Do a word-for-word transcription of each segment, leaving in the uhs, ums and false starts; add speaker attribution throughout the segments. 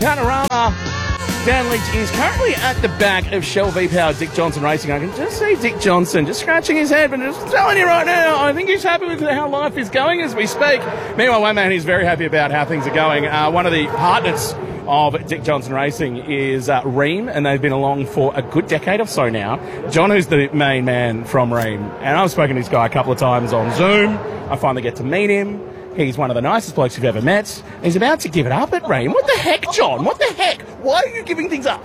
Speaker 1: Panorama. Dan Leach is currently at the back of Shell V-Power Dick Johnson Racing. I can just see Dick Johnson just scratching his head, but just telling you right now, I think he's happy with how life is going as we speak. Meanwhile, one man who's very happy about how things are going. Uh, one of the partners of Dick Johnson Racing is uh, Ream, and they've been along for a good decade or so now. John, who's the main man from Ream, and I've spoken to this guy a couple of times on Zoom. I finally get to meet him. He's one of the nicest blokes you've ever met. He's about to give it up at Ream. What the heck, John? What the heck? Why are you giving things up?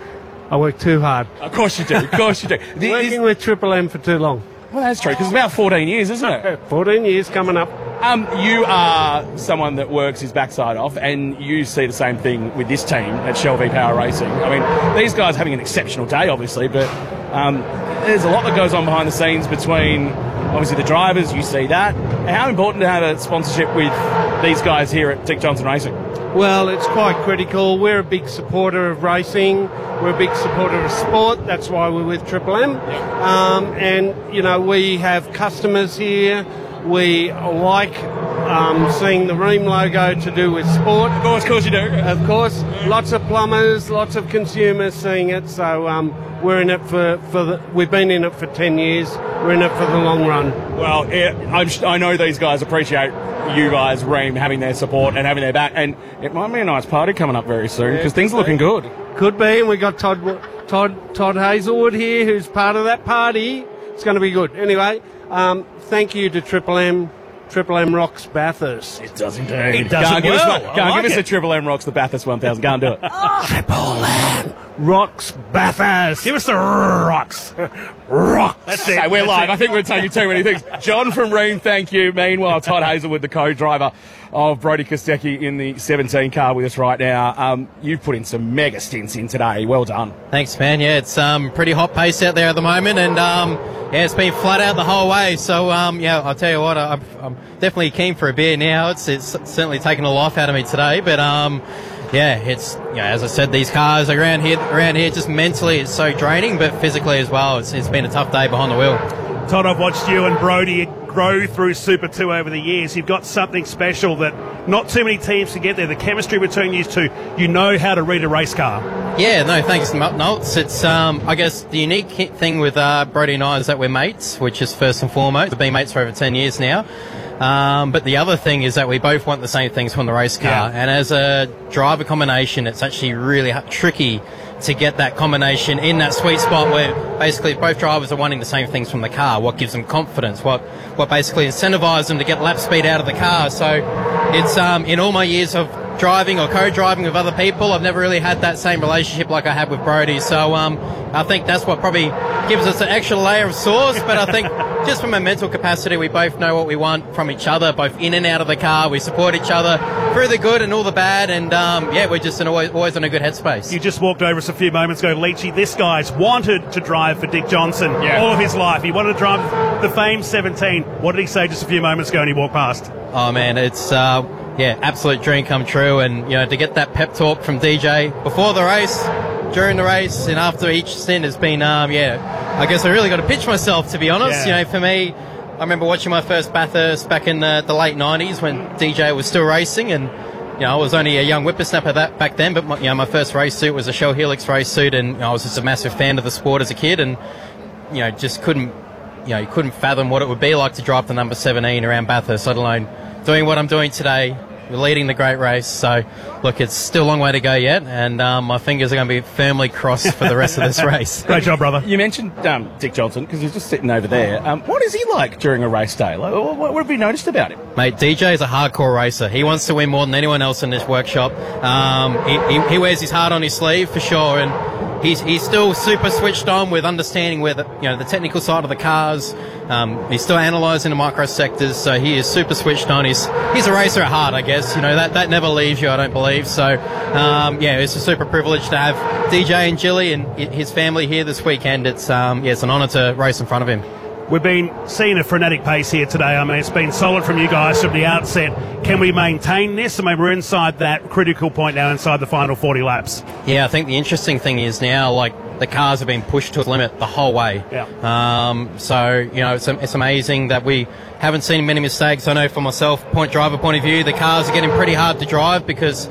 Speaker 2: I work too hard.
Speaker 1: Of course you do. Of course you do.
Speaker 2: This, Working with Triple M for too long.
Speaker 1: Well, that's true, because it's about fourteen years, isn't it?
Speaker 2: fourteen years coming up.
Speaker 1: Um, you are someone that works his backside off, and you see the same thing with this team at Shell V-Power Racing. I mean, these guys are having an exceptional day, obviously, but um, there's a lot that goes on behind the scenes between, obviously, the drivers. You see that. How important to have a sponsorship with these guys here at Dick Johnson Racing?
Speaker 2: Well, it's quite critical. We're a big supporter of racing. We're a big supporter of sport. That's why we're with Triple M. Um, and, you know, we have customers here. We like um, seeing the Ream logo to do with sport.
Speaker 1: Of course, of course you do.
Speaker 2: Of course. Lots of plumbers, lots of consumers seeing it. So um, we're in it for, for the, we've been in it for ten years. We're in it for the long run.
Speaker 1: Well, it, I'm, I know these guys appreciate you guys, Ream, having their support and having their back. And it might be a nice party coming up very soon, because yeah, things are looking good.
Speaker 2: Could be. And we've got Todd, Todd, Todd Hazelwood here, who's part of that party. It's going to be good. Anyway, um, thank you to Triple M. Triple M rocks Bathurst.
Speaker 1: It does indeed.
Speaker 3: It does
Speaker 1: Go
Speaker 3: it
Speaker 1: give
Speaker 3: well.
Speaker 1: us, go
Speaker 3: I like
Speaker 1: give us
Speaker 3: it.
Speaker 1: a Triple M rocks the Bathurst one thousand. Go and do it.
Speaker 2: Triple M rocks Bathurst.
Speaker 3: Give us the rocks. Rock. That's it.
Speaker 1: Okay, we're
Speaker 3: That's
Speaker 1: live.
Speaker 3: it.
Speaker 1: I think we're taking too many things. John from Ream, thank you. Meanwhile, Todd Hazelwood, the co-driver of Brody Kostecki in the seventeen car with us right now. Um, you've put in some mega stints in today. Well done.
Speaker 4: Thanks, man. Yeah, it's um, pretty hot pace out there at the moment, and um, yeah, it's been flat out the whole way. So um, yeah, I'll tell you what, I'm, I'm definitely keen for a beer now. It's it's certainly taken a life out of me today, but um, yeah, it's you know, as I said, these cars around here, around here, just mentally it's so draining, but physically as well. It's it's been a tough day behind the wheel.
Speaker 3: Todd, I've watched you and Brody grow through Super two over the years. You've got something special that not too many teams can get there. The chemistry between you two, you know how to read a race car.
Speaker 4: Yeah, no, thanks, Nolts. It's, um, I guess, the unique thing with uh, Brody and I is that we're mates, which is first and foremost. We've been mates for over ten years now. Um, but the other thing is that we both want the same things from the race car.
Speaker 3: Yeah.
Speaker 4: And as a driver combination, it's actually really tricky to get that combination in that sweet spot where basically both drivers are wanting the same things from the car. What gives them confidence? What what basically incentivises them to get lap speed out of the car? So it's um, in all my years of driving or co-driving with other people, I've never really had that same relationship like I had with Brody. So um, I think that's what probably gives us an extra layer of sauce. But I think just from a mental capacity, we both know what we want from each other, both in and out of the car. We support each other through the good and all the bad. And um, yeah, we're just in always, always in a good headspace.
Speaker 3: You just walked over us a few moments ago, Leachy. This guy's wanted to drive for Dick Johnson
Speaker 1: Yeah.
Speaker 3: all of his life. He wanted to drive the famed seventeen. What did he say just a few moments ago when he walked past?
Speaker 4: Oh man, it's uh, yeah, absolute dream come true. And you know, to get that pep talk from D J before the race, during the race, and after each stint has been um, yeah. I guess I really got to pitch myself, to be honest.
Speaker 3: Yeah.
Speaker 4: You know, for me, I remember watching my first Bathurst back in the, the late nineties when D J was still racing, and you know, I was only a young whippersnapper that back then. But my, you know, my first race suit was a Shell Helix race suit, and you know, I was just a massive fan of the sport as a kid, and you know, just couldn't, you know, you couldn't fathom what it would be like to drive the number seventeen around Bathurst, let alone doing what I'm doing today. We're leading the great race, so look, it's still a long way to go yet, and um, my fingers are going to be firmly crossed for the rest of this race.
Speaker 3: Great job, brother.
Speaker 1: You mentioned um, Dick Johnson, because he's just sitting over there. Um, what is he like during a race day? Like, what, what have you noticed about him?
Speaker 4: Mate, D J is a hardcore racer. He wants to win more than anyone else in this workshop. Um, he, he, he wears his heart on his sleeve for sure, and he's he's still super switched on with understanding where the you know the technical side of the cars. Um, he's still analysing the microsectors, so he is super switched on. He's he's a racer at heart, I guess. You know that that never leaves you, I don't believe. So um, yeah, it's a super privilege to have D J and Jilly and his family here this weekend. It's um, yeah, it's an honour to race in front of him.
Speaker 3: We've been seeing a frenetic pace here today. I mean, it's been solid from you guys from the outset. Can we maintain this? I mean, we're inside that critical point now, inside the final forty laps.
Speaker 4: Yeah, I think the interesting thing is now, like, the cars have been pushed to the limit the whole way.
Speaker 3: Yeah.
Speaker 4: Um, so, you know, it's, it's amazing that we haven't seen many mistakes. I know for myself, point driver point of view, the cars are getting pretty hard to drive because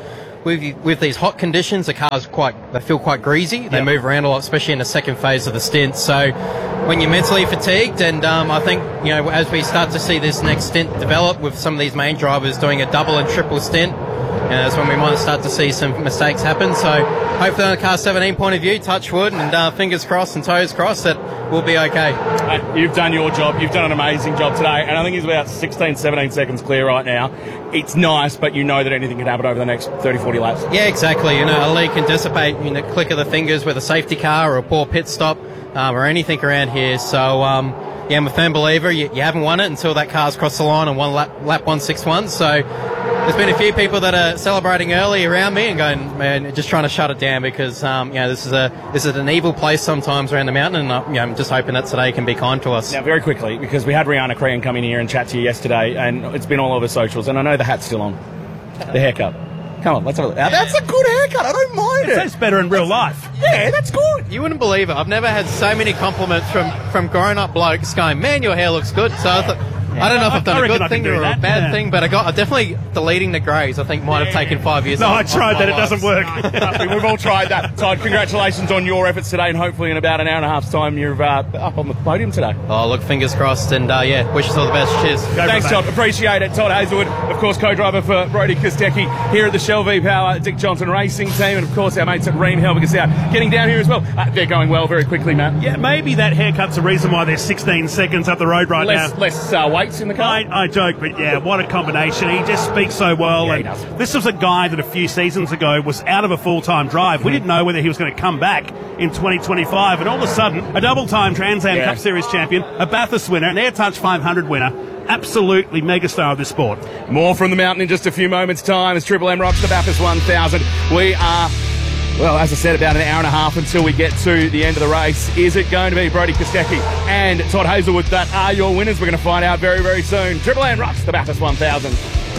Speaker 4: with with these hot conditions, the cars quite they feel quite greasy. They
Speaker 3: Yep.
Speaker 4: move around a lot, especially in the second phase of the stint. So when you're mentally fatigued, and um, I think you know as we start to see this next stint develop with some of these main drivers doing a double and triple stint, you know, that's when we might start to see some mistakes happen. So hopefully on the car seventeen point of view, touch wood, and uh, fingers crossed and toes crossed that we'll be okay.
Speaker 1: Uh, you've done your job. You've done an amazing job today. And I think he's about sixteen, seventeen seconds clear right now. It's nice, but you know that anything can happen over the next thirty, forty laps.
Speaker 4: Yeah, exactly. You know, a leak can dissipate in a click of the fingers with a safety car or a poor pit stop um, or anything around here. So, um, yeah, I'm a firm believer. You, you haven't won it until that car's crossed the line on one lap, lap one sixty-one. So there's been a few people that are celebrating early around me and going, man, just trying to shut it down because, um, you know, this is a this is an evil place sometimes around the mountain, and uh, you know, I'm just hoping that today can be kind to us.
Speaker 1: Now, very quickly, because we had Rihanna Crean come in here and chat to you yesterday, and it's been all over socials, and I know the hat's still on. The haircut. Come on, let's have a look. Now, that's a good haircut. I don't mind it.
Speaker 3: That's better in real life.
Speaker 1: Yeah, that's good.
Speaker 4: You wouldn't believe it. I've never had so many compliments from, from grown-up blokes going, man, your hair looks good. So I thought, I don't know if I've done
Speaker 3: I
Speaker 4: a
Speaker 3: reckon
Speaker 4: good
Speaker 3: I can
Speaker 4: thing
Speaker 3: do
Speaker 4: or a
Speaker 3: that,
Speaker 4: bad
Speaker 3: yeah.
Speaker 4: thing, but I got I definitely deleting the greys. I think might have taken five years.
Speaker 3: No,
Speaker 4: off-
Speaker 3: I
Speaker 4: off
Speaker 3: tried
Speaker 4: my
Speaker 3: that. It
Speaker 4: life.
Speaker 3: doesn't work.
Speaker 1: We've all tried that. Todd, congratulations on your efforts today, and hopefully in about an hour and a half's time you're uh, up on the podium today.
Speaker 4: Oh, look, fingers crossed, and uh, yeah, wish us all the best. Cheers.
Speaker 3: Go
Speaker 1: Thanks,
Speaker 3: for it,
Speaker 1: Todd. Appreciate it. Todd Hazelwood, of course, co-driver for Brody Kostecki here at the Shell V-Power Dick Johnson Racing Team, and of course our mates at Ream Helvigus out getting down here as well. Uh, they're going well very quickly, Matt.
Speaker 3: Yeah, maybe that haircut's the reason why they're sixteen seconds up the road right
Speaker 1: Less,
Speaker 3: now.
Speaker 1: less uh, weights in the car.
Speaker 3: I, I joke, but yeah, what a combination. He just speaks so well.
Speaker 1: Yeah, he
Speaker 3: and
Speaker 1: does.
Speaker 3: this was a guy that a few seasons ago was out of a full-time drive. We didn't know whether he was going to come back in twenty twenty-five, and all of a sudden, a double-time Trans Am
Speaker 1: Yeah.
Speaker 3: Cup Series champion, a Bathurst winner, an AirTouch five hundred winner, absolutely megastar of this sport.
Speaker 1: More from the mountain in just a few moments' time as Triple M rocks the Bathurst one thousand. We are, well, as I said, about an hour and a half until we get to the end of the race. Is it going to be Brody Kostecki and Todd Hazelwood that are your winners? We're going to find out very, very soon. Triple M rocks the Bathurst one thousand.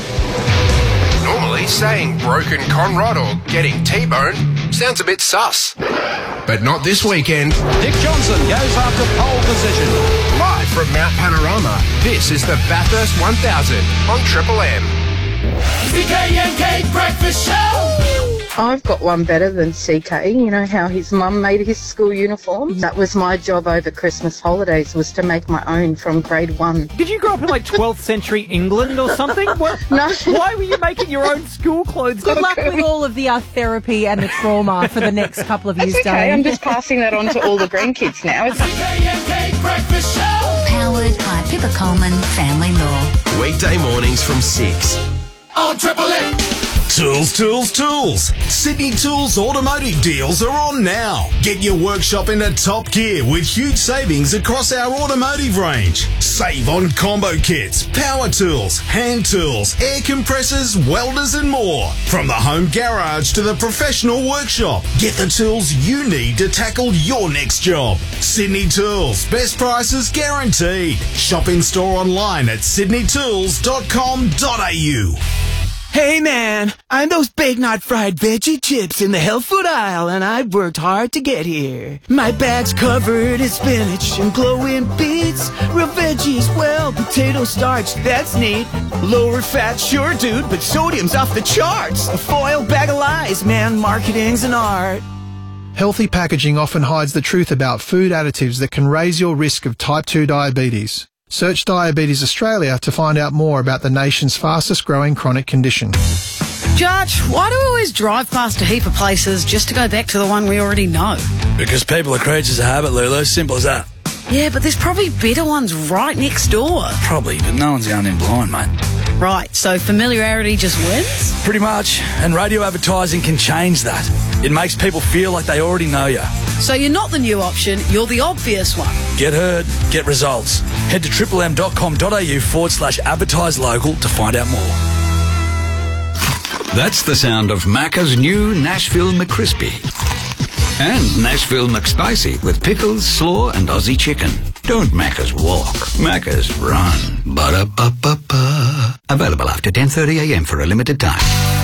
Speaker 5: Normally, saying broken conrod or getting T-boned sounds a bit sus. But not this weekend.
Speaker 6: Dick Johnson goes after pole position.
Speaker 5: Live from Mount Panorama, this is the Bathurst one thousand on Triple M.
Speaker 7: C K and K Breakfast Show.
Speaker 8: I've got one better than C K. You know how his mum made his school uniforms? That was my job over Christmas holidays, was to make my own from grade one.
Speaker 9: Did you grow up in like twelfth century England or something? What?
Speaker 8: No.
Speaker 9: Why were you making your own school clothes?
Speaker 10: Good luck with all of the uh, therapy and the trauma for the next couple of years,
Speaker 8: It's okay,
Speaker 10: Dane.
Speaker 8: I'm just passing that on to all the grandkids now. It's-
Speaker 7: C K and K Breakfast Show.
Speaker 11: Powered by Pippa Coleman Family Law.
Speaker 5: Weekday mornings from six.
Speaker 7: On Triple M.
Speaker 6: Tools, tools, tools. Sydney Tools automotive deals are on now. Get your workshop into top gear with huge savings across our automotive range. Save on combo kits, power tools, hand tools, air compressors, welders and more. From the home garage to the professional workshop, get the tools you need to tackle your next job. Sydney Tools, best prices guaranteed. Shop in store online at sydney tools dot com dot a u.
Speaker 12: Hey man, I'm those big not fried veggie chips in the health food aisle, and I've worked hard to get here. My bag's covered in spinach and glowing beets, real veggies, well, potato starch, that's neat. Lower fat, sure dude, but sodium's off the charts. A foil bag of lies, man, marketing's an art.
Speaker 13: Healthy packaging often hides the truth about food additives that can raise your risk of type two diabetes. Search Diabetes Australia to find out more about the nation's fastest growing chronic condition.
Speaker 14: Judge, why do we always drive past a heap of places just to go back to the one we already know?
Speaker 15: Because people are creatures of habit, Lulu. Simple as that.
Speaker 14: Yeah, but there's probably better ones right next door.
Speaker 15: Probably, but no one's going in blind, mate.
Speaker 14: Right, so familiarity just wins?
Speaker 15: Pretty much. And radio advertising can change that. It makes people feel like they already know you.
Speaker 14: So you're not the new option, you're the obvious one.
Speaker 15: Get heard, get results. Head to triple m dot com dot a u forward slash advertise local to find out more.
Speaker 16: That's the sound of Macca's new Nashville McCrispy. And Nashville McSpicy with pickles, slaw and Aussie chicken. Don't Macca's walk, Macca's run. Ba-da-ba-ba-ba. Available after ten thirty a m for a limited time.